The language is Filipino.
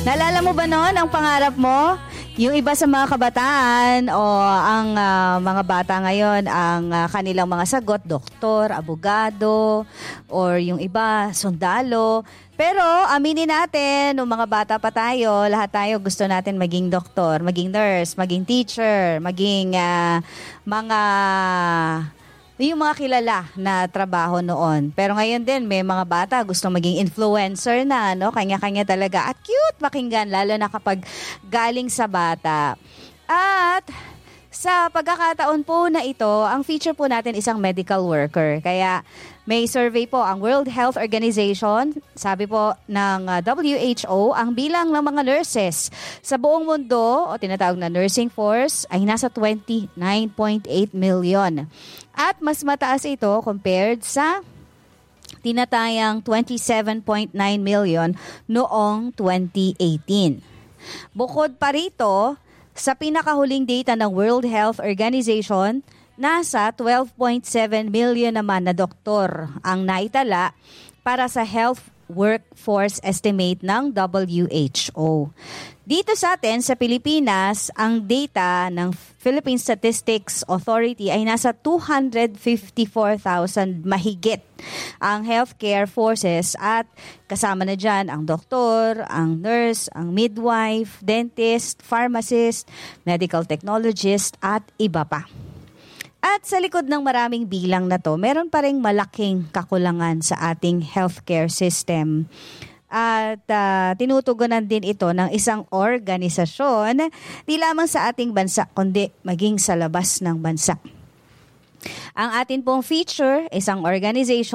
Naalala mo ba noon ang pangarap mo? Yung iba sa mga kabataan o ang mga bata ngayon, ang kanilang mga sagot, doktor, abogado, or yung iba, sundalo. Pero aminin natin, nung mga bata pa tayo, lahat tayo gusto natin maging doktor, maging nurse, maging teacher, maging yung mga kilala na trabaho noon. Pero ngayon din, may mga bata gusto maging influencer na, no? Kanya-kanya talaga. At cute pakinggan, lalo na kapag galing sa bata. At sa pagkakataon po na ito, ang feature po natin isang medical worker. Kaya may survey po ang World Health Organization. Sabi po ng WHO, ang bilang ng mga nurses sa buong mundo o tinatawag na nursing force ay nasa 29.8 million. At mas mataas ito compared sa tinatayang 27.9 million noong 2018. Bukod pa rito, sa pinakahuling data ng World Health Organization, nasa 12.7 million naman na doktor ang naitala para sa health workforce estimate ng WHO. Dito sa atin, sa Pilipinas, ang data ng Philippine Statistics Authority ay nasa 254,000 mahigit ang healthcare forces at kasama na dyan ang doktor, ang nurse, ang midwife, dentist, pharmacist, medical technologist at iba pa. At sa likod ng maraming bilang na to, meron pa ring malaking kakulangan sa ating healthcare system. At tinutugunan din ito ng isang organisasyon, di lamang sa ating bansa, kundi maging sa labas ng bansa. Ang atin pong feature, isang organization